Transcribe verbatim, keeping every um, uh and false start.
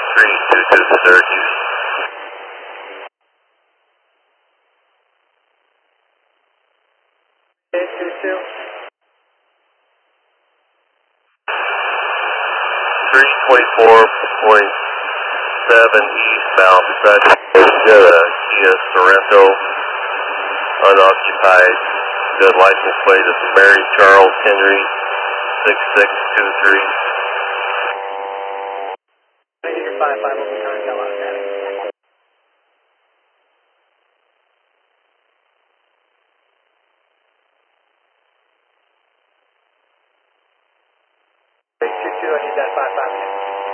three two two Syracuse. eight two two. three twenty-four point seven eastbound beside the Kia Sorento, unoccupied. Good license plate is Mary Charles Henry, six six two three. I need your five five over time, tell us that. eight two two, I need that five five again.